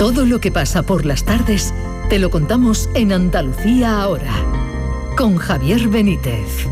Todo lo que pasa por las tardes te lo contamos en Andalucía Ahora, con Javier Benítez.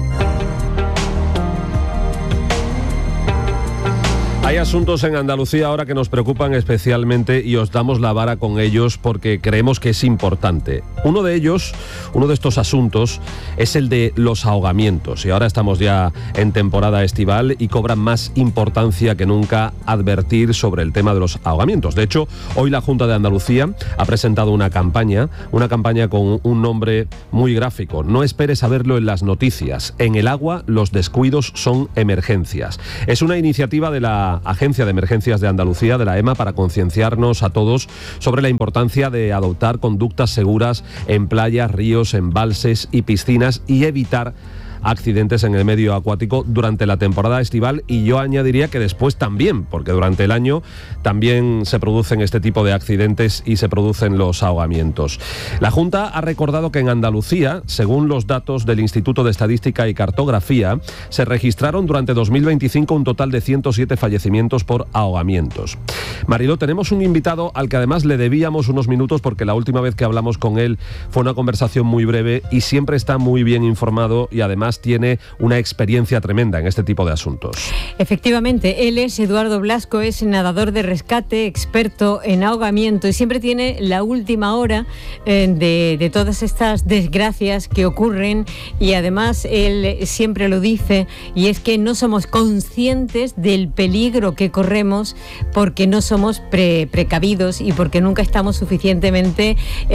Hay asuntos en Andalucía ahora que nos preocupan especialmente y os damos la vara con ellos porque creemos que es importante. Uno de estos asuntos es el de los ahogamientos, y ahora estamos ya en temporada estival y cobran más importancia que nunca advertir sobre el tema de los ahogamientos. De hecho, hoy la Junta de Andalucía ha presentado una campaña con un nombre muy gráfico. No esperes a verlo en las noticias. En el agua los descuidos son emergencias. Es una iniciativa de la Agencia de Emergencias de Andalucía, de la EMA, para concienciarnos a todos sobre la importancia de adoptar conductas seguras en playas, ríos, embalses y piscinas y evitar accidentes en el medio acuático durante la temporada estival, y yo añadiría que después también, porque durante el año también se producen este tipo de accidentes y se producen los ahogamientos. La Junta ha recordado que en Andalucía, según los datos del Instituto de Estadística y Cartografía, se registraron durante 2025 un total de 107 fallecimientos por ahogamientos. Mariló, tenemos un invitado al que además le debíamos unos minutos porque la última vez que hablamos con él fue una conversación muy breve y siempre está muy bien informado y además tiene una experiencia tremenda en este tipo de asuntos. Efectivamente, él es Eduardo Blasco, es nadador de rescate, experto en ahogamiento y siempre tiene la última hora de todas estas desgracias que ocurren, y además él siempre lo dice, y es que no somos conscientes del peligro que corremos porque no somos precavidos y porque nunca estamos suficientemente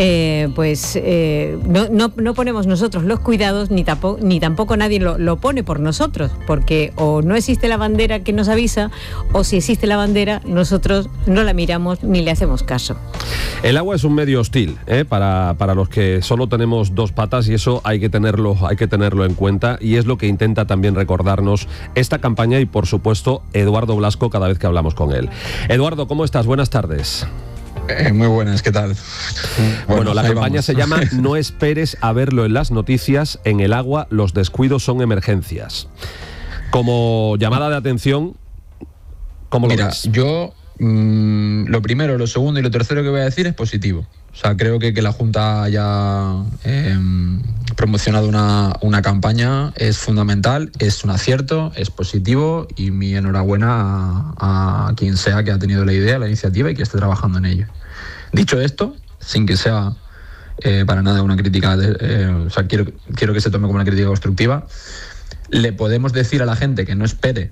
no ponemos nosotros los cuidados, ni tampoco nadie lo pone por nosotros, porque o no existe la bandera que nos avisa, o si existe la bandera nosotros no la miramos ni le hacemos caso. El agua es un medio hostil, para los que solo tenemos dos patas, y eso hay que tenerlo en cuenta, y es lo que intenta también recordarnos esta campaña y por supuesto Eduardo Blasco cada vez que hablamos con él. Eduardo, ¿cómo estás? Buenas tardes. Muy buenas, ¿qué tal? Bueno, la campaña se llama No esperes a verlo en las noticias, en el agua los descuidos son emergencias. Como llamada de atención, ¿cómo lo ves? Yo lo primero, lo segundo y lo tercero que voy a decir es positivo. O sea, creo que la Junta haya promocionado una campaña es fundamental, es un acierto, es positivo, y mi enhorabuena a quien sea que ha tenido la idea, la iniciativa y que esté trabajando en ello. Dicho esto, sin que sea para nada una crítica, quiero que se tome como una crítica constructiva, le podemos decir a la gente que no espere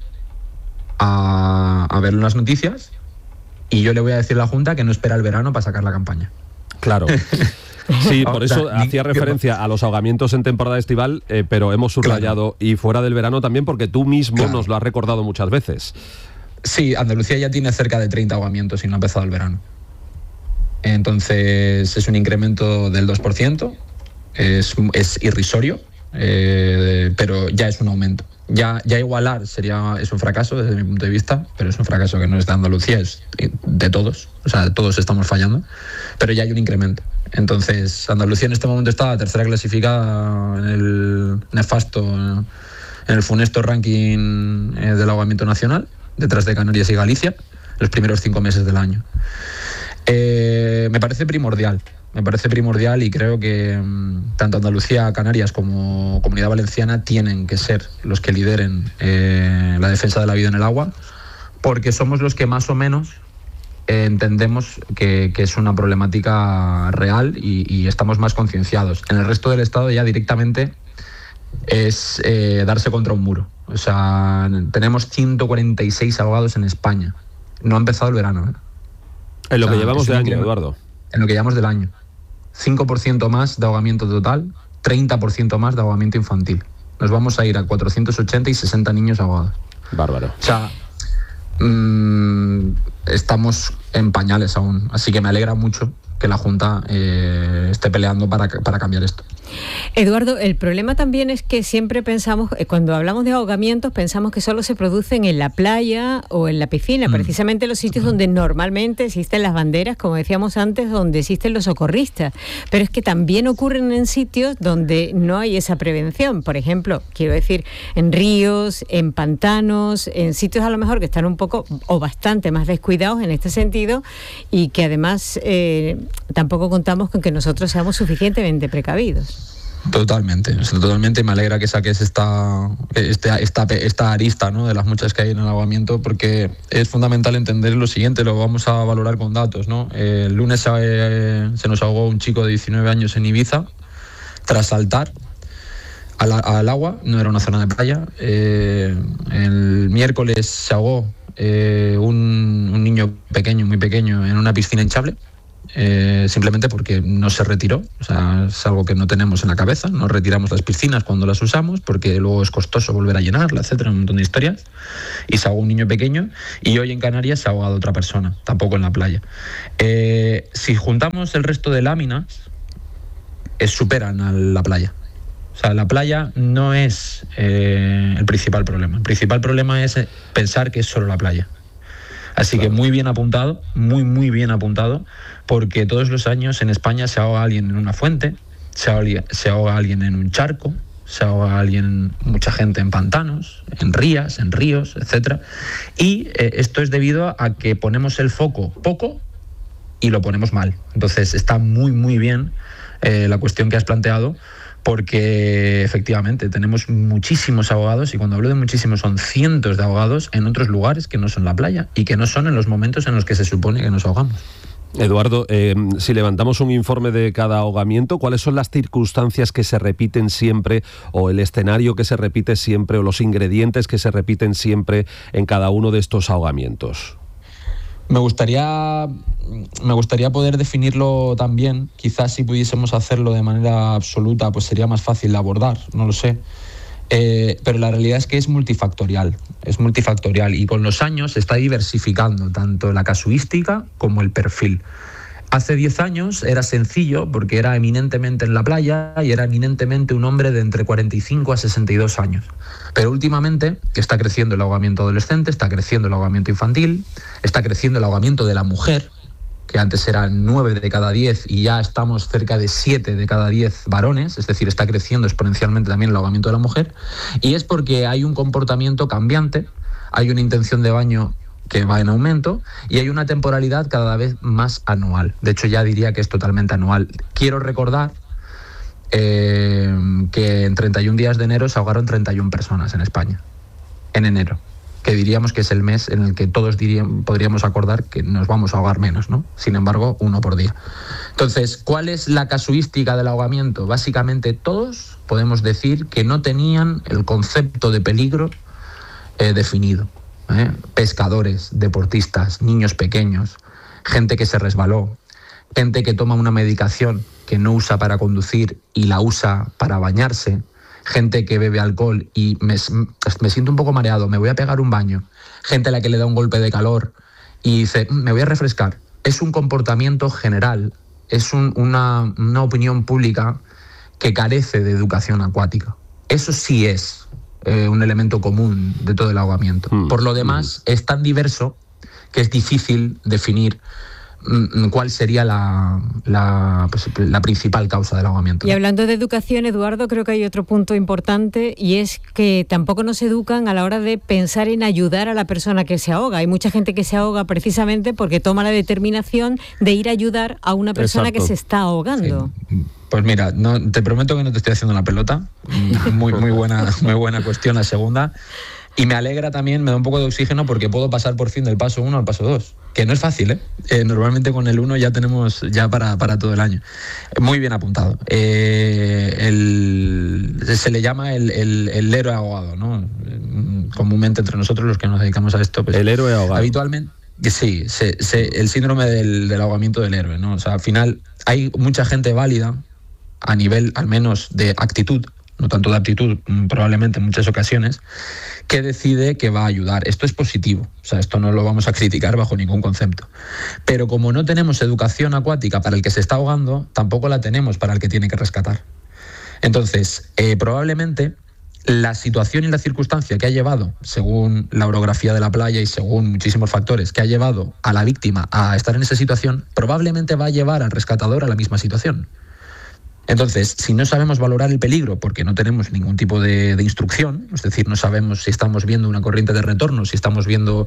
a verlo en las noticias, y yo le voy a decir a la Junta que no espera el verano para sacar la campaña. Claro. Sí, por eso hacía referencia a los ahogamientos en temporada estival, pero hemos subrayado, y fuera del verano también, porque tú mismo nos lo has recordado muchas veces. Sí, Andalucía ya tiene cerca de 30 ahogamientos y no ha empezado el verano. Entonces es un incremento del 2%, es irrisorio, pero ya es un aumento. Ya igualar es un fracaso desde mi punto de vista, pero es un fracaso que no es de Andalucía, es de todos. O sea, todos estamos fallando, pero ya hay un incremento. Entonces, Andalucía en este momento está la tercera clasificada en el nefasto, en el funesto ranking del ahogamiento nacional, detrás de Canarias y Galicia, los primeros 5 meses del año. Me parece primordial, y creo que tanto Andalucía, Canarias como Comunidad Valenciana tienen que ser los que lideren la defensa de la vida en el agua, porque somos los que más o menos entendemos que es una problemática real y estamos más concienciados. En el resto del Estado ya directamente es darse contra un muro. O sea, tenemos 146 ahogados en España. No ha empezado el verano. En lo que llevamos de año, Eduardo. En lo que llevamos del año. 5% más de ahogamiento total, 30% más de ahogamiento infantil. Nos vamos a ir a 480 y 60 niños ahogados. Bárbaro. O sea, estamos en pañales aún. Así que me alegra mucho que la Junta esté peleando para cambiar esto. Eduardo, el problema también es que siempre pensamos, cuando hablamos de ahogamientos, pensamos que solo se producen en la playa o en la piscina, precisamente los sitios donde normalmente existen las banderas, como decíamos antes, donde existen los socorristas. Pero es que también ocurren en sitios donde no hay esa prevención. Por ejemplo, quiero decir, en ríos, en pantanos, en sitios a lo mejor que están un poco o bastante más descuidados en este sentido, y que además tampoco contamos con que nosotros seamos suficientemente precavidos. Totalmente. Me alegra que saques esta arista, ¿no?, de las muchas que hay en el ahogamiento, porque es fundamental entender lo siguiente, lo vamos a valorar con datos, ¿no? El lunes se nos ahogó un chico de 19 años en Ibiza tras saltar al agua, no era una zona de playa. El miércoles se ahogó un niño pequeño, muy pequeño, en una piscina hinchable. Simplemente porque no se retiró, o sea, es algo que no tenemos en la cabeza, no retiramos las piscinas cuando las usamos porque luego es costoso volver a llenarla, etcétera, un montón de historias, y se ahogó un niño pequeño, y hoy en Canarias se ha ahogado otra persona, tampoco en la playa. Si juntamos el resto de láminas, superan a la playa. O sea, la playa no es el principal problema. El principal problema es pensar que es solo la playa. Así que muy bien apuntado, muy bien apuntado, porque todos los años en España se ahoga alguien en una fuente, se ahoga alguien en un charco, se ahoga mucha gente en pantanos, en rías, en ríos, etcétera. Y esto es debido a que ponemos el foco poco y lo ponemos mal. Entonces está muy bien la cuestión que has planteado, porque efectivamente tenemos muchísimos ahogados, y cuando hablo de muchísimos son cientos de ahogados en otros lugares que no son la playa y que no son en los momentos en los que se supone que nos ahogamos. Eduardo, si levantamos un informe de cada ahogamiento, ¿cuáles son las circunstancias que se repiten siempre, o el escenario que se repite siempre, o los ingredientes que se repiten siempre en cada uno de estos ahogamientos? Me gustaría poder definirlo también. Quizás si pudiésemos hacerlo de manera absoluta, pues sería más fácil de abordar, no lo sé. Pero la realidad es que es multifactorial, y con los años se está diversificando tanto la casuística como el perfil. Hace 10 años era sencillo porque era eminentemente en la playa y era eminentemente un hombre de entre 45 a 62 años. Pero últimamente está creciendo el ahogamiento adolescente, está creciendo el ahogamiento infantil, está creciendo el ahogamiento de la mujer, que antes eran 9 de cada 10 y ya estamos cerca de 7 de cada 10 varones, es decir, está creciendo exponencialmente también el ahogamiento de la mujer, y es porque hay un comportamiento cambiante, hay una intención de baño que va en aumento y hay una temporalidad cada vez más anual. De hecho, ya diría que es totalmente anual. Quiero recordar que en 31 días de enero se ahogaron 31 personas en España, en enero, que diríamos que es el mes en el que todos podríamos acordar que nos vamos a ahogar menos, ¿no? Sin embargo, 1 por día. Entonces, ¿cuál es la casuística del ahogamiento? Básicamente todos podemos decir que no tenían el concepto de peligro definido. Pescadores, deportistas, niños pequeños, gente que se resbaló, gente que toma una medicación que no usa para conducir y la usa para bañarse, gente que bebe alcohol y me siento un poco mareado, me voy a pegar un baño, gente a la que le da un golpe de calor y dice, me voy a refrescar. Es un comportamiento general, es una opinión pública que carece de educación acuática. Eso sí es un elemento común de todo el ahogamiento. Por lo demás, es tan diverso que es difícil definir cuál sería la principal causa del ahogamiento. Y hablando de educación, Eduardo, creo que hay otro punto importante, y es que tampoco nos educan a la hora de pensar en ayudar a la persona que se ahoga. Hay mucha gente que se ahoga precisamente porque toma la determinación de ir a ayudar a una persona que se está ahogando. Sí. Pues mira, te prometo que no te estoy haciendo la pelota. Muy buena cuestión la segunda. Y me alegra también, me da un poco de oxígeno porque puedo pasar por fin del paso 1 al paso 2. Que no es fácil, normalmente con el 1 ya tenemos para todo el año. Muy bien apuntado. Se le llama el héroe ahogado, ¿no? Comúnmente entre nosotros los que nos dedicamos a esto. Pues, el héroe ahogado. Habitualmente, sí, el síndrome del ahogamiento del héroe, ¿no? O sea, al final hay mucha gente válida a nivel al menos de actitud, no tanto de aptitud, probablemente en muchas ocasiones, que decide que va a ayudar. Esto es positivo, o sea, esto no lo vamos a criticar bajo ningún concepto. Pero como no tenemos educación acuática para el que se está ahogando, tampoco la tenemos para el que tiene que rescatar. Entonces, probablemente la situación y la circunstancia que ha llevado, según la orografía de la playa y según muchísimos factores, que ha llevado a la víctima a estar en esa situación, probablemente va a llevar al rescatador a la misma situación. Entonces, si no sabemos valorar el peligro porque no tenemos ningún tipo de instrucción, es decir, no sabemos si estamos viendo una corriente de retorno, si estamos viendo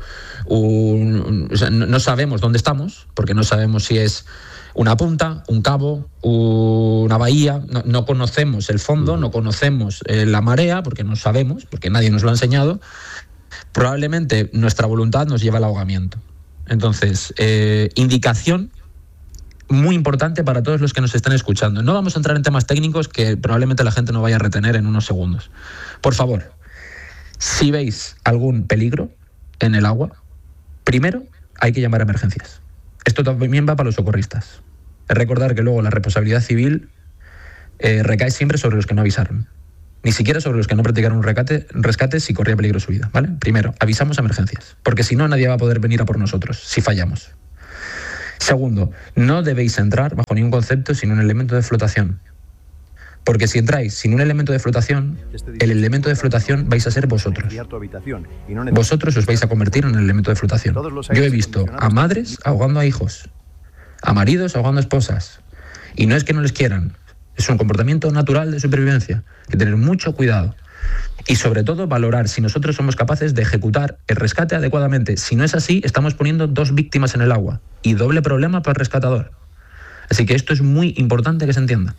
no sabemos dónde estamos, porque no sabemos si es una punta, un cabo, una bahía, no conocemos el fondo, no conocemos la marea, porque no sabemos, porque nadie nos lo ha enseñado, probablemente nuestra voluntad nos lleva al ahogamiento. Entonces, indicación muy importante para todos los que nos están escuchando. No vamos a entrar en temas técnicos que probablemente la gente no vaya a retener en unos segundos. Por favor, si veis algún peligro en el agua, primero hay que llamar a emergencias. Esto también va para los socorristas. Es recordar que luego la responsabilidad civil recae siempre sobre los que no avisaron. Ni siquiera sobre los que no practicaron un rescate si corría peligro su vida, ¿vale? Primero, avisamos a emergencias, porque si no, nadie va a poder venir a por nosotros si fallamos. Segundo, no debéis entrar bajo ningún concepto sin un elemento de flotación. Porque si entráis sin un elemento de flotación, el elemento de flotación vais a ser vosotros. Vosotros os vais a convertir en el elemento de flotación. Yo he visto a madres ahogando a hijos, a maridos ahogando a esposas. Y no es que no les quieran, es un comportamiento natural de supervivencia. Hay que tener mucho cuidado. Y sobre todo valorar si nosotros somos capaces de ejecutar el rescate adecuadamente. Si no es así, estamos poniendo 2 víctimas en el agua y doble problema para el rescatador. Así que esto es muy importante que se entienda.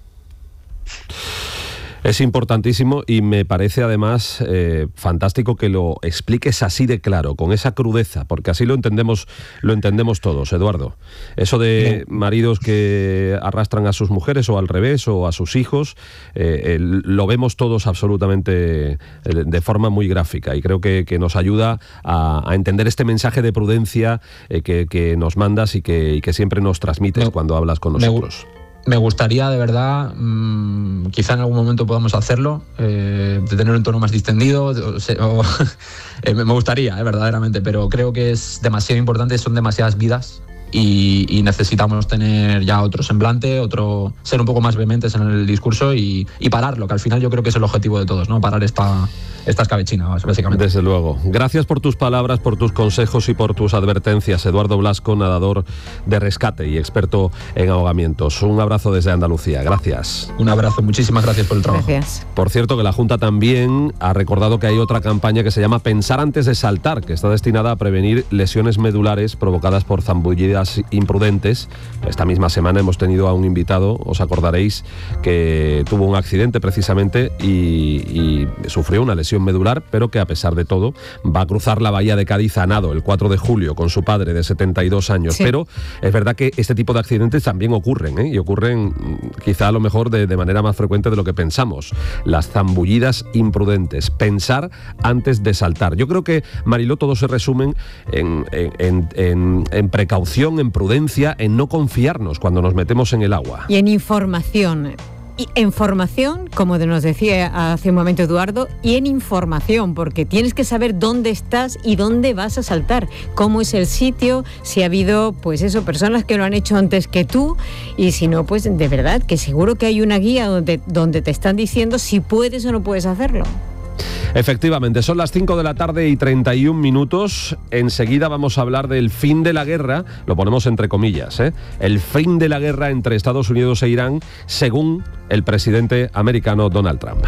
Es importantísimo y me parece además fantástico que lo expliques así de claro, con esa crudeza, porque así lo entendemos todos, Eduardo. Eso de maridos que arrastran a sus mujeres o al revés o a sus hijos, lo vemos todos absolutamente de forma muy gráfica y creo que nos ayuda a entender este mensaje de prudencia que nos mandas y que siempre nos transmites cuando hablas con nosotros. Me gustaría, de verdad, quizá en algún momento podamos hacerlo, de tener un tono más distendido, me gustaría, verdaderamente, pero creo que es demasiado importante, son demasiadas vidas y necesitamos tener ya otro semblante, ser un poco más vehementes en el discurso y pararlo, que al final yo creo que es el objetivo de todos, ¿no? Parar esta escabechina, básicamente. Desde luego. Gracias por tus palabras, por tus consejos y por tus advertencias. Eduardo Blasco, nadador de rescate y experto en ahogamientos. Un abrazo desde Andalucía. Gracias. Un abrazo. Muchísimas gracias por el trabajo. Gracias. Por cierto, que la Junta también ha recordado que hay otra campaña que se llama Pensar antes de saltar, que está destinada a prevenir lesiones medulares provocadas por zambullidas imprudentes. Esta misma semana hemos tenido a un invitado, os acordaréis, que tuvo un accidente precisamente y sufrió una lesión medular, pero que a pesar de todo va a cruzar la bahía de Cádiz a nado el 4 de julio con su padre de 72 años. Sí. Pero es verdad que este tipo de accidentes también ocurren, y ocurren quizá a lo mejor de manera más frecuente de lo que pensamos. Las zambullidas imprudentes. Pensar antes de saltar. Yo creo que, Mariló, todo se resumen en precaución, en prudencia, en no confiarnos cuando nos metemos en el agua. Y en información. Y en formación, como nos decía hace un momento Eduardo, y en información, porque tienes que saber dónde estás y dónde vas a saltar, cómo es el sitio, si ha habido, pues eso, personas que lo han hecho antes que tú, y si no, pues de verdad, que seguro que hay una guía donde te están diciendo si puedes o no puedes hacerlo. Efectivamente, son las 5 de la tarde y 31 minutos. Enseguida vamos a hablar del fin de la guerra, lo ponemos entre comillas, el fin de la guerra entre Estados Unidos e Irán, según el presidente americano Donald Trump.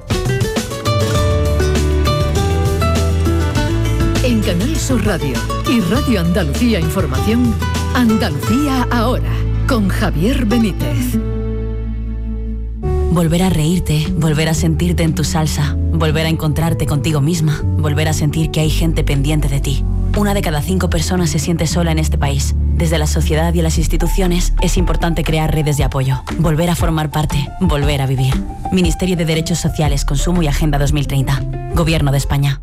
En Canal Sur Radio y Radio Andalucía Información, Andalucía Ahora, con Javier Benítez. Volver a reírte, volver a sentirte en tu salsa, volver a encontrarte contigo misma, volver a sentir que hay gente pendiente de ti. 1 de cada 5 personas se siente sola en este país. Desde la sociedad y las instituciones es importante crear redes de apoyo, volver a formar parte, volver a vivir. Ministerio de Derechos Sociales, Consumo y Agenda 2030. Gobierno de España.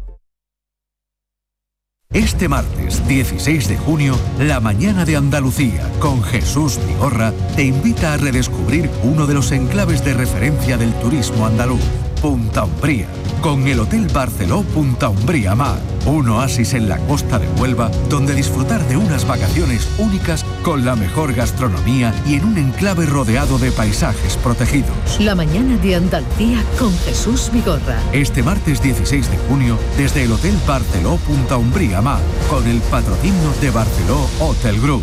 Este martes 16 de junio, La Mañana de Andalucía, con Jesús Vigorra, te invita a redescubrir uno de los enclaves de referencia del turismo andaluz, Punta Umbría, con el Hotel Barceló Punta Umbría Mar, un oasis en la costa de Huelva, donde disfrutar de unas vacaciones únicas con la mejor gastronomía y en un enclave rodeado de paisajes protegidos. La mañana de Andalucía con Jesús Vigorra. Este martes 16 de junio, desde el Hotel Barceló Punta Umbría Mar, con el patrocinio de Barceló Hotel Group.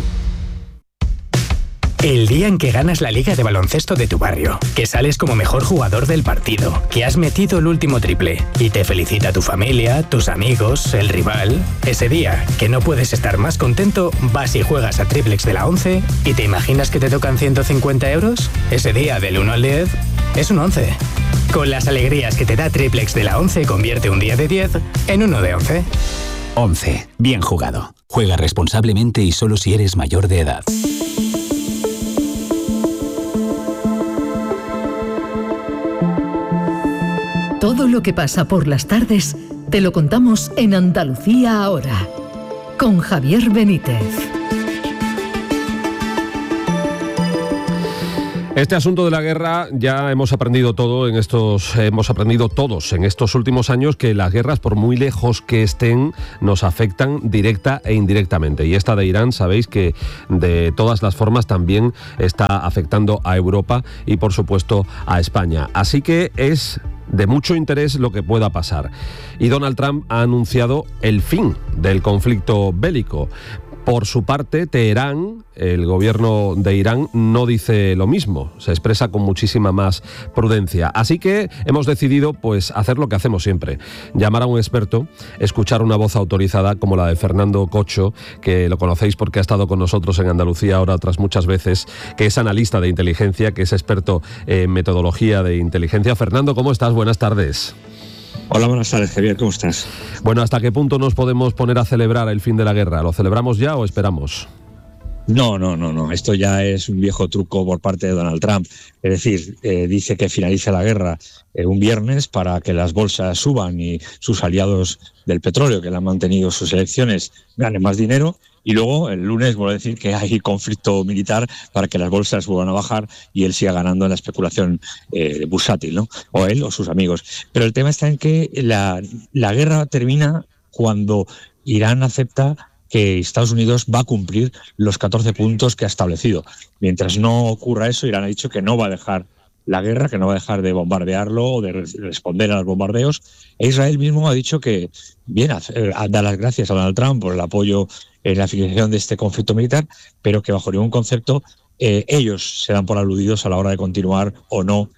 El día en que ganas la liga de baloncesto de tu barrio, que sales como mejor jugador del partido, que has metido el último triple y te felicita tu familia, tus amigos, el rival. Ese día, que no puedes estar más contento, vas y juegas a Triplex de la 11 y te imaginas que te tocan 150 euros. Ese día, del 1 al 10, es un 11. Con las alegrías que te da Triplex de la 11, convierte un día de 10 en uno de 11. 11. Bien jugado. Juega responsablemente y solo si eres mayor de edad. Todo lo que pasa por las tardes te lo contamos en Andalucía Ahora, con Javier Benítez. Este asunto de la guerra ya hemos aprendido todos en estos últimos años que las guerras, por muy lejos que estén, nos afectan directa e indirectamente. Y esta de Irán, sabéis que de todas las formas también está afectando a Europa y, por supuesto, a España. Así que es de mucho interés lo que pueda pasar. Y Donald Trump ha anunciado el fin del conflicto bélico. Por su parte, Teherán, el gobierno de Irán, no dice lo mismo, se expresa con muchísima más prudencia. Así que hemos decidido hacer lo que hacemos siempre, llamar a un experto, escuchar una voz autorizada como la de Fernando Cocho, que lo conocéis porque ha estado con nosotros en Andalucía Ahora otras muchas veces, que es analista de inteligencia, que es experto en metodología de inteligencia. Fernando, ¿cómo estás? Buenas tardes. Hola, buenas tardes, Javier, ¿cómo estás? Bueno, ¿hasta qué punto nos podemos poner a celebrar el fin de la guerra? ¿Lo celebramos ya o esperamos? No. Esto ya es un viejo truco por parte de Donald Trump. Es decir, dice que finaliza la guerra un viernes para que las bolsas suban y sus aliados del petróleo, que le han mantenido sus elecciones, ganen más dinero. Y luego el lunes vuelve a decir que hay conflicto militar para que las bolsas vuelvan a bajar y él siga ganando en la especulación bursátil, ¿no? O él o sus amigos. Pero el tema está en que la guerra termina cuando Irán acepta que Estados Unidos va a cumplir los 14 puntos que ha establecido. Mientras no ocurra eso, Irán ha dicho que no va a dejar la guerra, que no va a dejar de bombardearlo o de responder a los bombardeos. E Israel mismo ha dicho que, bien, da las gracias a Donald Trump por el apoyo en la finalización de este conflicto militar, pero que bajo ningún concepto ellos se dan por aludidos a la hora de continuar o no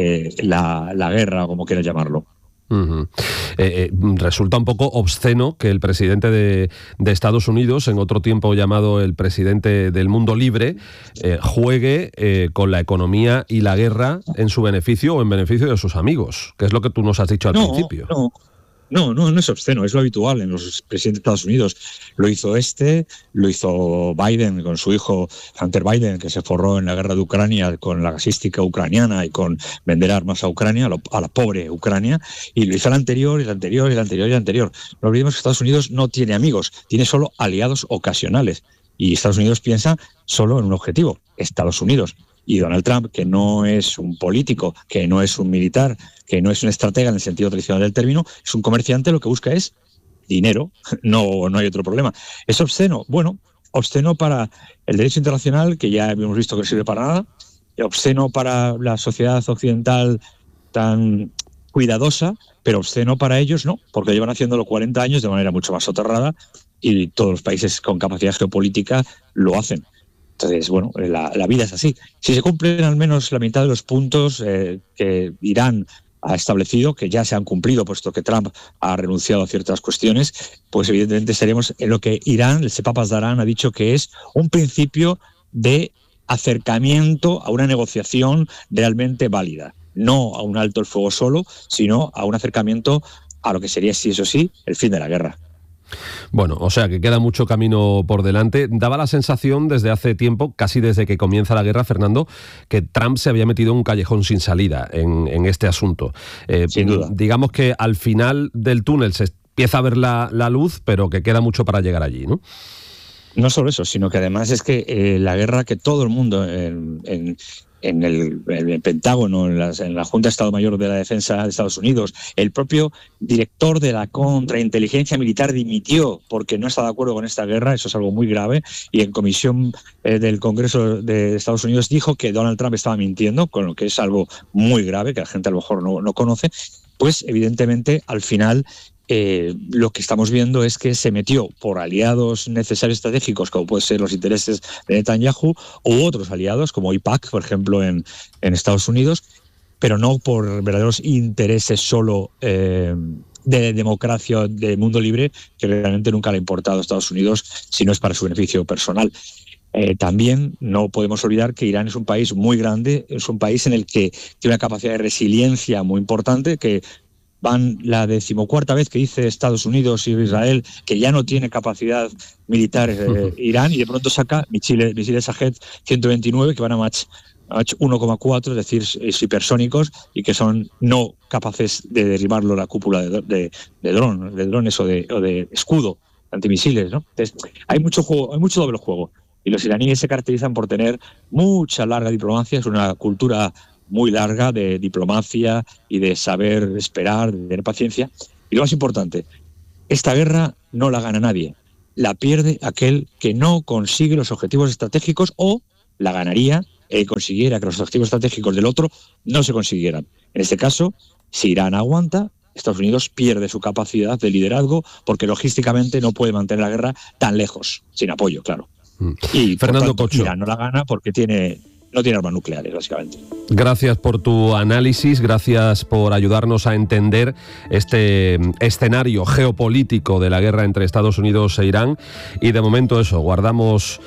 la guerra, como quieras llamarlo. Uh-huh. Resulta un poco obsceno que el presidente de Estados Unidos, en otro tiempo llamado el presidente del mundo libre, juegue con la economía y la guerra en su beneficio o en beneficio de sus amigos, que es lo que tú nos has dicho al principio. No es obsceno, es lo habitual en los presidentes de Estados Unidos. Lo hizo Biden con su hijo Hunter Biden, que se forró en la guerra de Ucrania con la gasística ucraniana y con vender armas a Ucrania, a la pobre Ucrania, y lo hizo el anterior. No olvidemos que Estados Unidos no tiene amigos, tiene solo aliados ocasionales. Y Estados Unidos piensa solo en un objetivo, Estados Unidos. Y Donald Trump, que no es un político, que no es un militar, que no es un estratega en el sentido tradicional del término, es un comerciante, lo que busca es dinero, no hay otro problema. ¿Es obsceno? Bueno, obsceno para el derecho internacional, que ya hemos visto que no sirve para nada, obsceno para la sociedad occidental tan cuidadosa, pero obsceno para ellos no, porque llevan haciéndolo 40 años de manera mucho más soterrada y todos los países con capacidad geopolítica lo hacen. Entonces, bueno, la vida es así. Si se cumplen al menos la mitad de los puntos que Irán ha establecido, que ya se han cumplido, puesto que Trump ha renunciado a ciertas cuestiones, pues evidentemente estaremos en lo que Irán, el Sepapasdarán, ha dicho que es un principio de acercamiento a una negociación realmente válida. No a un alto el fuego solo, sino a un acercamiento a lo que sería, sí, eso sí, el fin de la guerra. Bueno, o sea que queda mucho camino por delante. Daba la sensación desde hace tiempo, casi desde que comienza la guerra, Fernando, que Trump se había metido en un callejón sin salida en este asunto. Sin duda. Digamos que al final del túnel se empieza a ver la luz, pero que queda mucho para llegar allí, ¿no? No solo eso, sino que además es que la guerra que todo el mundo en en el Pentágono, en la Junta de Estado Mayor de la Defensa de Estados Unidos. El propio director de la contrainteligencia militar dimitió porque no está de acuerdo con esta guerra. Eso es algo muy grave. Y en comisión del Congreso de Estados Unidos dijo que Donald Trump estaba mintiendo, con lo que es algo muy grave, que la gente a lo mejor no conoce. Pues evidentemente al final lo que estamos viendo es que se metió por aliados necesarios estratégicos, como pueden ser los intereses de Netanyahu, u otros aliados, como AIPAC, por ejemplo, en Estados Unidos, pero no por verdaderos intereses solo de democracia, de mundo libre, que realmente nunca le ha importado a Estados Unidos, si no es para su beneficio personal. También no podemos olvidar que Irán es un país muy grande, es un país en el que tiene una capacidad de resiliencia muy importante, que van la 14ª vez que dice Estados Unidos y Israel que ya no tiene capacidad militar Irán, y de pronto saca misiles Shahed 129 que van a Mach 1,4, es decir, hipersónicos, y que son no capaces de derribarlo la cúpula de drones o de escudo antimisiles, ¿no? Entonces, hay mucho juego, hay mucho doble juego, y los iraníes se caracterizan por tener mucha larga diplomacia, es una cultura muy larga de diplomacia y de saber esperar, de tener paciencia. Y lo más importante, esta guerra no la gana nadie, la pierde aquel que no consigue los objetivos estratégicos, o la ganaría el que consiguiera que los objetivos estratégicos del otro no se consiguieran. En este caso, si Irán aguanta, Estados Unidos pierde su capacidad de liderazgo, porque logísticamente no puede mantener la guerra tan lejos, sin apoyo, claro. Y Fernando por tanto, Cocho. Irán no la gana porque no tiene armas nucleares, básicamente. Gracias por tu análisis, gracias por ayudarnos a entender este escenario geopolítico de la guerra entre Estados Unidos e Irán. Y de momento eso, guardamos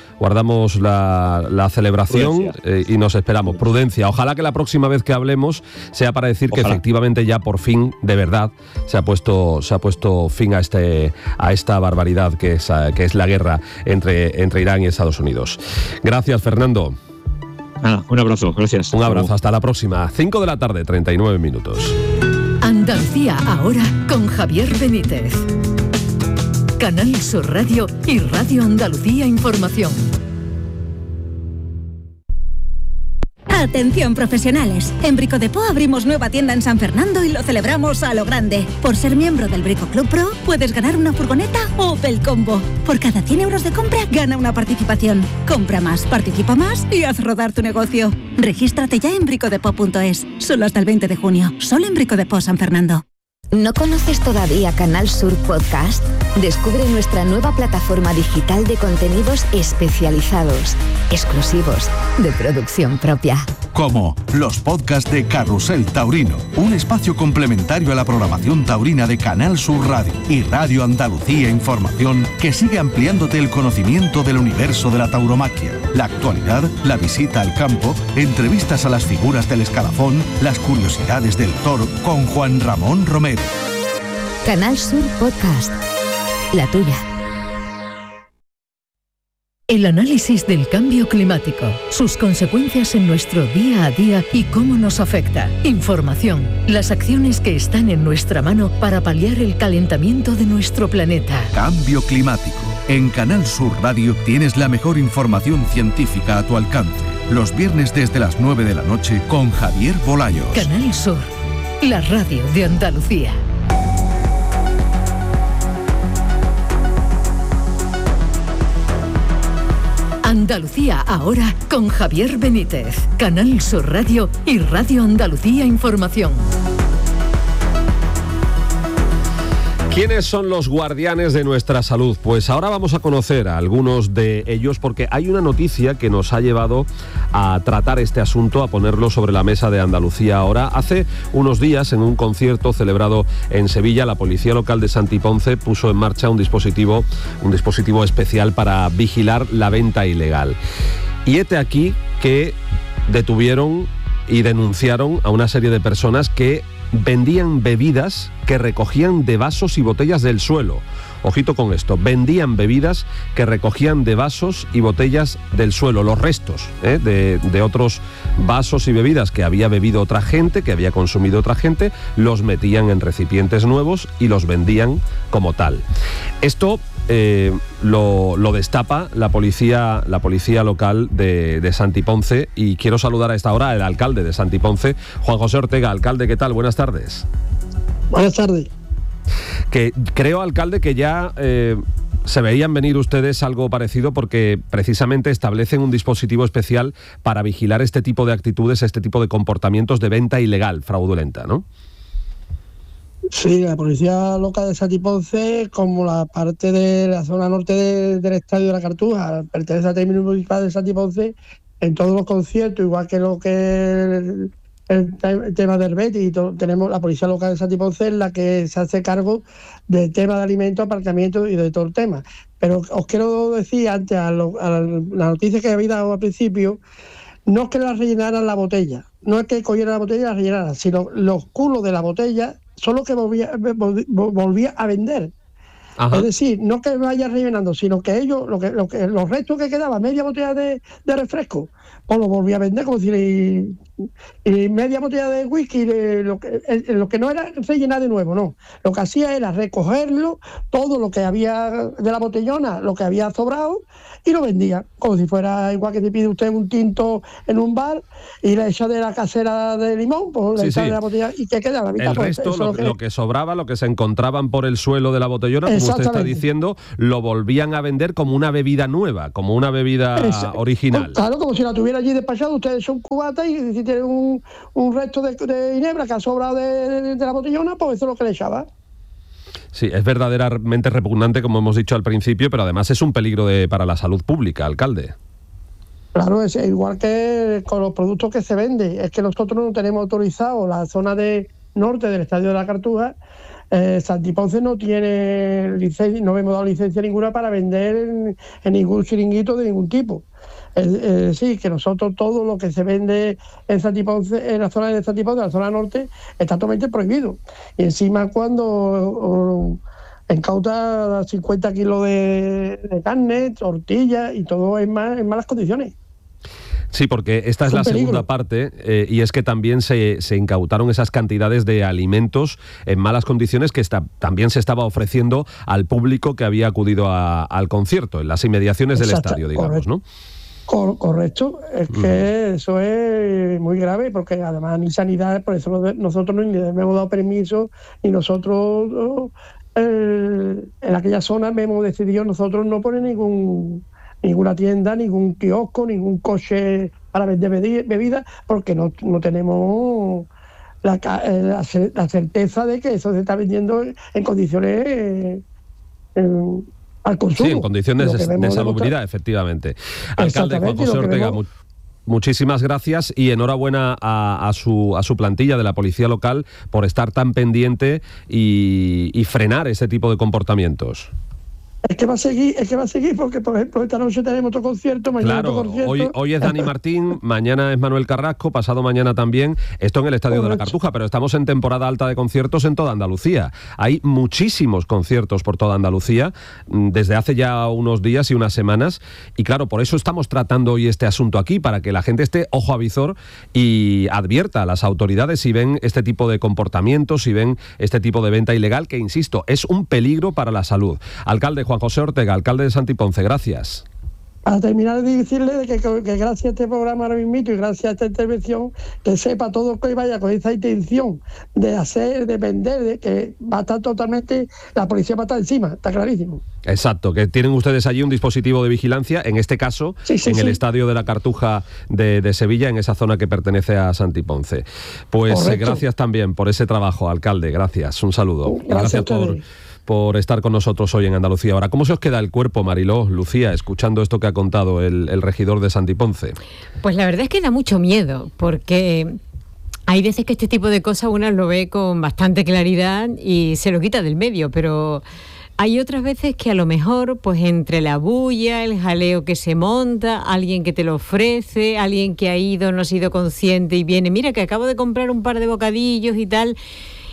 la celebración y nos esperamos. Prudencia. Ojalá que la próxima vez que hablemos sea para decir que efectivamente ya por fin, de verdad, se ha puesto fin a esta barbaridad que es la guerra entre Irán y Estados Unidos. Gracias, Fernando. Un abrazo, gracias. Un abrazo, hasta la próxima. 5 de la tarde, 39 minutos. Andalucía ahora con Javier Benítez. Canal Sur Radio y Radio Andalucía Información. Atención profesionales, en Brico Depot abrimos nueva tienda en San Fernando y lo celebramos a lo grande. Por ser miembro del Brico Club Pro puedes ganar una furgoneta Opel Combo. Por cada 100 euros de compra gana una participación. Compra más, participa más y haz rodar tu negocio. Regístrate ya en bricodepot.es, solo hasta el 20 de junio, solo en Brico Depot San Fernando. ¿No conoces todavía Canal Sur Podcast? Descubre nuestra nueva plataforma digital de contenidos especializados, exclusivos, de producción propia. Como los podcasts de Carrusel Taurino, un espacio complementario a la programación taurina de Canal Sur Radio y Radio Andalucía Información, que sigue ampliándote el conocimiento del universo de la tauromaquia, la actualidad, la visita al campo, entrevistas a las figuras del escalafón, las curiosidades del toro con Juan Ramón Romero. Canal Sur Podcast, la tuya. El análisis del cambio climático, sus consecuencias en nuestro día a día y cómo nos afecta. Información, las acciones que están en nuestra mano para paliar el calentamiento de nuestro planeta. Cambio climático. En Canal Sur Radio tienes la mejor información científica a tu alcance. Los viernes desde las 9 de la noche con Javier Bolaños. Canal Sur, la radio de Andalucía. Andalucía ahora con Javier Benítez, Canal Sur Radio y Radio Andalucía Información. ¿Quiénes son los guardianes de nuestra salud? Pues ahora vamos a conocer a algunos de ellos, porque hay una noticia que nos ha llevado a tratar este asunto, a ponerlo sobre la mesa de Andalucía ahora. Hace unos días, en un concierto celebrado en Sevilla, la Policía Local de Santiponce puso en marcha un dispositivo especial para vigilar la venta ilegal. Y hete aquí que detuvieron y denunciaron a una serie de personas que vendían bebidas que recogían de vasos y botellas del suelo. Ojito con esto, vendían bebidas que recogían de vasos y botellas del suelo, los restos de otros vasos y bebidas que había bebido otra gente, que había consumido otra gente, los metían en recipientes nuevos y los vendían como tal. Esto lo destapa la policía local de Santiponce, y quiero saludar a esta hora al alcalde de Santiponce, Juan José Ortega. Alcalde, ¿qué tal? Buenas tardes. Buenas tardes. Que creo, alcalde, que ya se veían venir ustedes algo parecido, porque precisamente establecen un dispositivo especial para vigilar este tipo de actitudes, este tipo de comportamientos de venta ilegal, fraudulenta, ¿no? Sí, la policía local de Santiponce, como la parte de la zona norte del Estadio de la Cartuja, pertenece al término municipal de Santiponce, en todos los conciertos, igual que lo que el tema del Betis, y tenemos la policía local de Santiponce, en la que se hace cargo del tema de alimentos, aparcamiento y de todo el tema. Pero os quiero decir, antes, a la noticia que habéis dado al principio, no es que la rellenaran la botella, no es que cogieran la botella y la rellenaran, sino los culos de la botella son los que volvía a vender. Ajá. Es decir, no que vaya rellenando, sino que ellos, los restos que quedaban, media botella de refresco, pues lo volvía a vender, como si y media botella de whisky, lo que no era rellenar de nuevo, no. Lo que hacía era recogerlo, todo lo que había de la botellona, lo que había sobrado, y lo vendía, como si fuera igual que te pide usted un tinto en un bar y le echa de la casera de limón, pues le echa de la botella y que queda la mitad. El resto, lo que sobraba, lo que se encontraban por el suelo de la botellona, como usted está diciendo, lo volvían a vender como una bebida nueva, como una bebida original. Claro, como si la tuviera allí despachada, ustedes son cubata y si tienen un resto de ginebra que ha sobrado de la botellona, pues eso es lo que le echaba. Sí, es verdaderamente repugnante, como hemos dicho al principio, pero además es un peligro para la salud pública, alcalde. Claro, es igual que con los productos que se venden. Es que nosotros no tenemos autorizado la zona de norte del Estadio de la Cartuja. Santiponce no tiene licencia, no hemos dado licencia ninguna para vender en ningún chiringuito de ningún tipo. Sí, que nosotros todo lo que se vende en Santiponce, en la zona de Santiponce, en la zona norte, está totalmente prohibido. Y encima cuando incauta 50 kilos de carne, tortillas y todo en malas condiciones. Sí, porque esta es la segunda parte, y es que también se incautaron esas cantidades de alimentos en malas condiciones que también se estaba ofreciendo al público que había acudido al concierto, en las inmediaciones del estadio, digamos, ¿no? Correcto, es que eso es muy grave, porque además ni sanidad, por eso nosotros ni le hemos dado permiso, y nosotros en aquella zona hemos decidido nosotros no poner ninguna tienda, ningún kiosco, ningún coche para vender bebidas, porque no tenemos la certeza de que eso se está vendiendo en condiciones al consumo. Sí, en condiciones de salubridad, efectivamente. Alcalde Juan José Ortega, muchísimas gracias y enhorabuena a su plantilla de la policía local por estar tan pendiente y frenar ese tipo de comportamientos. Es que va a seguir porque, por ejemplo, esta noche tenemos otro concierto, mañana otro concierto. Hoy es Dani Martín, mañana es Manuel Carrasco, pasado mañana también. Esto en el Estadio de la Cartuja, pero estamos en temporada alta de conciertos en toda Andalucía. Hay muchísimos conciertos por toda Andalucía desde hace ya unos días y unas semanas. Y claro, por eso estamos tratando hoy este asunto aquí, para que la gente esté ojo a visor y advierta a las autoridades si ven este tipo de comportamientos, si ven este tipo de venta ilegal, que, insisto, es un peligro para la salud. Alcalde Juan José Ortega, alcalde de Santiponce, gracias. Para terminar, de decirle que gracias a este programa ahora mismo y gracias a esta intervención, que sepa todo que vaya con esa intención de vender, de que va a estar totalmente, la policía va a estar encima, está clarísimo. Exacto, que tienen ustedes allí un dispositivo de vigilancia, en este caso, el Estadio de la Cartuja de Sevilla, en esa zona que pertenece a Santiponce. Pues gracias también por ese trabajo, alcalde, gracias, un saludo. Gracias por estar con nosotros hoy en Andalucía Ahora. ¿Cómo se os queda el cuerpo, Mariló, Lucía, escuchando esto que ha contado el regidor de Santiponce? Pues la verdad es que da mucho miedo, porque hay veces que este tipo de cosas uno lo ve con bastante claridad y se lo quita del medio, pero hay otras veces que a lo mejor, pues entre la bulla, el jaleo que se monta, alguien que te lo ofrece, alguien que ha ido, no ha sido consciente y viene, mira que acabo de comprar un par de bocadillos y tal,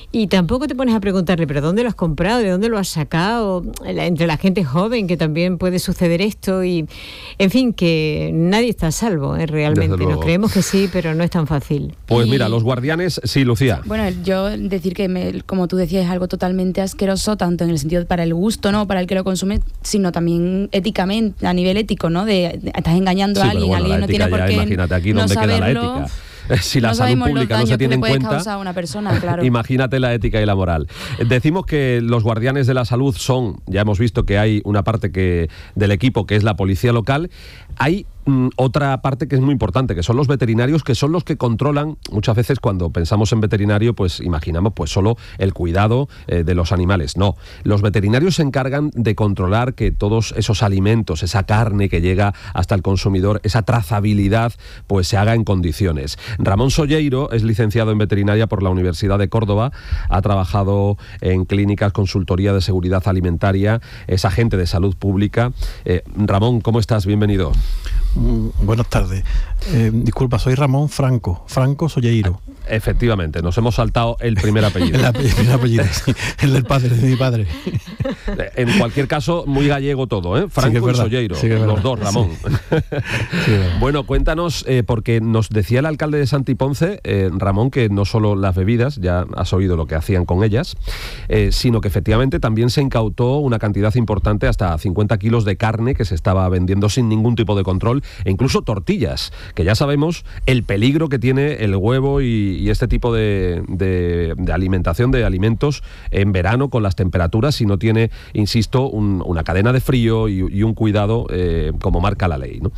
y tampoco te pones a preguntarle, ¿pero dónde lo has comprado? ¿De dónde lo has sacado? Entre la gente joven, que también puede suceder esto, y en fin, que nadie está a salvo, realmente. Nos creemos que sí, pero no es tan fácil. Pues mira, los guardianes, sí, Lucía. Bueno, yo decir que, como tú decías, es algo totalmente asqueroso, tanto en el sentido para el gusto, ¿no?, para el que lo consume, sino también éticamente, a nivel ético, ¿no? Estás engañando a alguien, alguien no tiene por qué. Imagínate aquí no dónde saberlo. queda la ética. Si la salud pública no se tiene en cuenta, a una persona, claro. Imagínate la ética y la moral. Decimos que los guardianes de la salud son, ya hemos visto que hay una parte del equipo que es la policía local. Hay otra parte que es muy importante, que son los veterinarios, que son los que controlan. Muchas veces cuando pensamos en veterinario, pues imaginamos pues solo el cuidado de los animales. No, los veterinarios se encargan de controlar que todos esos alimentos, esa carne que llega hasta el consumidor, esa trazabilidad, pues se haga en condiciones. Ramón Solleiro es licenciado en veterinaria por la Universidad de Córdoba, ha trabajado en clínicas, consultoría de seguridad alimentaria, es agente de salud pública. Ramón, ¿cómo estás? Bienvenido. Buenas tardes. Disculpa, soy Ramón Franco Solleiro. Efectivamente, nos hemos saltado el primer apellido. El primer apellido, sí, el del padre, de mi padre. En cualquier caso, muy gallego todo, ¿eh? Franco y Solleiro, los dos, Ramón. Sí, bueno, cuéntanos, porque nos decía el alcalde de Santiponce, Ramón, que no solo las bebidas, ya has oído lo que hacían con ellas, sino que efectivamente también se incautó una cantidad importante, hasta 50 kilos de carne que se estaba vendiendo sin ningún tipo de control, e incluso tortillas, que ya sabemos el peligro que tiene el huevo y este tipo de alimentación, de alimentos en verano con las temperaturas, si no tiene, insisto, una cadena de frío y un cuidado como marca la ley, ¿no?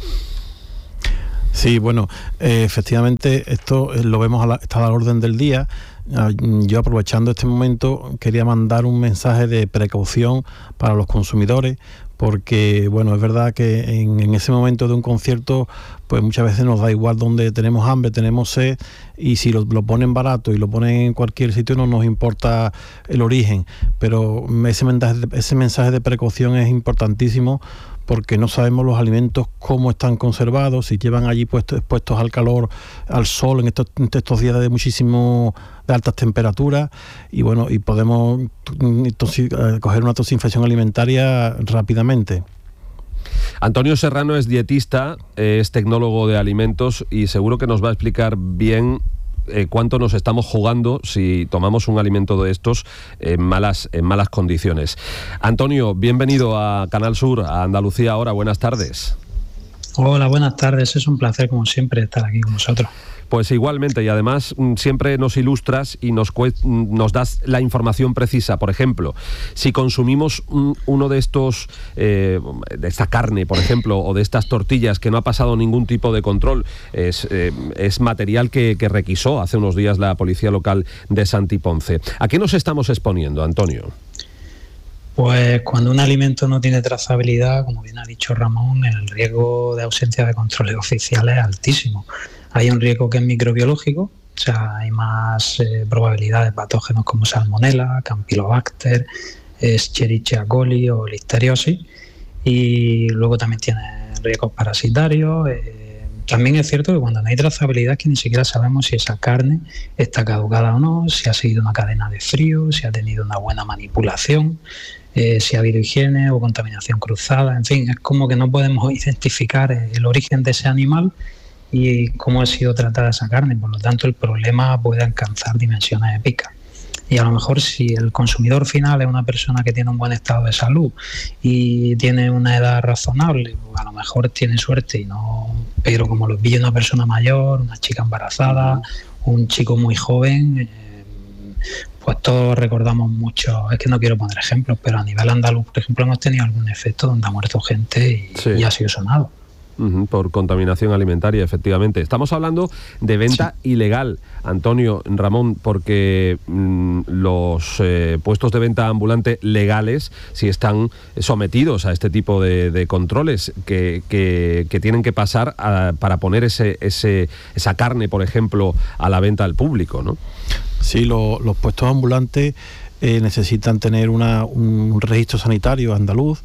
Sí, bueno, efectivamente esto lo vemos está a la orden del día. Yo, aprovechando este momento, quería mandar un mensaje de precaución para los consumidores, porque bueno, es verdad que en ese momento de un concierto, pues muchas veces nos da igual donde tenemos hambre, tenemos sed, y si lo ponen barato y lo ponen en cualquier sitio no nos importa el origen, pero ese mensaje de precaución es importantísimo, porque no sabemos los alimentos cómo están conservados, si llevan allí expuestos al calor, al sol, en estos días de altas temperaturas, y bueno, y podemos coger una toxinfección alimentaria rápidamente. Antonio Serrano es dietista, es tecnólogo de alimentos, y seguro que nos va a explicar bien cuánto nos estamos jugando si tomamos un alimento de estos en malas condiciones. Antonio, bienvenido a Canal Sur, a Andalucía Ahora. Buenas tardes. Hola, buenas tardes. Es un placer, como siempre, estar aquí con vosotros. Pues igualmente, y además siempre nos ilustras y nos das la información precisa. Por ejemplo, si consumimos uno de estos, de esta carne, por ejemplo, o de estas tortillas que no ha pasado ningún tipo de control, es material que requisó hace unos días la policía local de Santiponce. ¿A qué nos estamos exponiendo, Antonio? Pues cuando un alimento no tiene trazabilidad, como bien ha dicho Ramón, el riesgo de ausencia de controles oficiales es altísimo. Hay un riesgo que es microbiológico, o sea, hay más probabilidad de patógenos como Salmonella, Campylobacter, Escherichia coli o Listeriosis, y luego también tiene riesgos parasitarios. También es cierto que cuando no hay trazabilidad es que ni siquiera sabemos si esa carne está caducada o no, si ha seguido una cadena de frío, si ha tenido una buena manipulación, si ha habido higiene o contaminación cruzada. En fin, es como que no podemos identificar el origen de ese animal y cómo ha sido tratada esa carne. Por lo tanto, el problema puede alcanzar dimensiones épicas. Y a lo mejor, si el consumidor final es una persona que tiene un buen estado de salud y tiene una edad razonable, pues a lo mejor tiene suerte, pero como lo pilla una persona mayor, una chica embarazada, un chico muy joven, pues todos recordamos mucho. Es que no quiero poner ejemplos, pero a nivel andaluz, por ejemplo, hemos tenido algún efecto donde ha muerto gente y ha sido sonado. Por contaminación alimentaria, efectivamente. Estamos hablando de venta ilegal, Antonio, Ramón, porque los puestos de venta ambulante legales sí están sometidos a este tipo de controles que tienen que pasar para poner esa carne, por ejemplo, a la venta al público, ¿no? Sí, los puestos ambulantes necesitan tener un registro sanitario andaluz,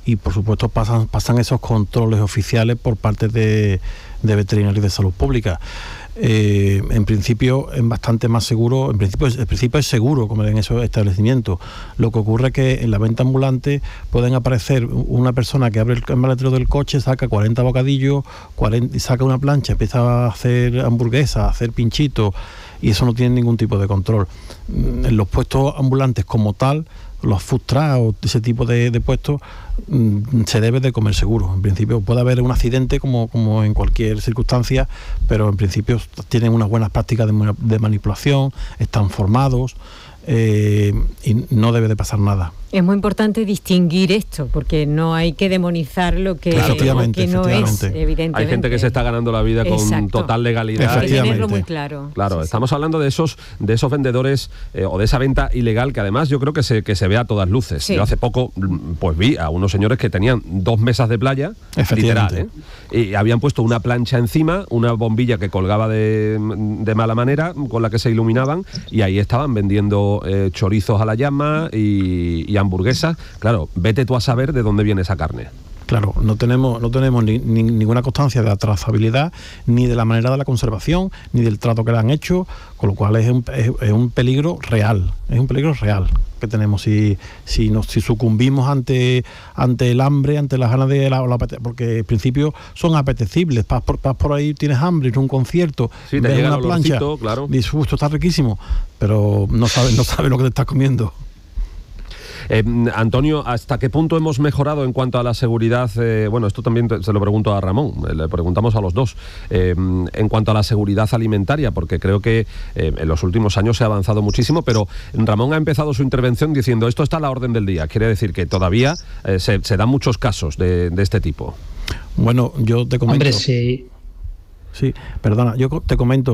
y por supuesto pasan esos controles oficiales por parte de veterinarios de salud pública. En principio es bastante más seguro, en principio es seguro comer en esos establecimientos. Lo que ocurre es que en la venta ambulante pueden aparecer una persona que abre el maletero del coche, saca 40 bocadillos, saca una plancha, empieza a hacer hamburguesas, a hacer pinchitos, y eso no tiene ningún tipo de control. En los puestos ambulantes como tal, los food trucks o ese tipo de puestos, se debe de comer seguro. En principio puede haber un accidente como en cualquier circunstancia, pero en principio tienen unas buenas prácticas de manipulación, están formados, y no debe de pasar nada. Es muy importante distinguir esto, porque no hay que demonizar lo que, claro, lo que no es, evidentemente. Hay gente que se está ganando la vida con total legalidad. Hay que tenerlo muy claro. Claro, estamos hablando de esos vendedores o de esa venta ilegal que además yo creo que se ve a todas luces. Sí. Yo hace poco pues vi a unos señores que tenían 2 mesas de playa, literal, y habían puesto una plancha encima, una bombilla que colgaba de mala manera, con la que se iluminaban, y ahí estaban vendiendo chorizos a la llama y hamburguesas. Claro, vete tú a saber de dónde viene esa carne. Claro, no tenemos ninguna constancia de la trazabilidad, ni de la manera de la conservación, ni del trato que le han hecho, con lo cual es un peligro real, que tenemos si sucumbimos ante el hambre, ante las ganas porque en principio son apetecibles, vas por ahí, tienes hambre, en un concierto, sí, ves una plancha, claro. Dices, esto está riquísimo, pero no sabes lo que te estás comiendo. Antonio, ¿hasta qué punto hemos mejorado en cuanto a la seguridad? Bueno, esto también se lo pregunto a Ramón, le preguntamos a los dos, en cuanto a la seguridad alimentaria, porque creo que en los últimos años se ha avanzado muchísimo, pero Ramón ha empezado su intervención diciendo esto está a la orden del día. Quiere decir que todavía se dan muchos casos de este tipo. Bueno, yo te comento... Hombre, sí. Sí, perdona, yo te comento,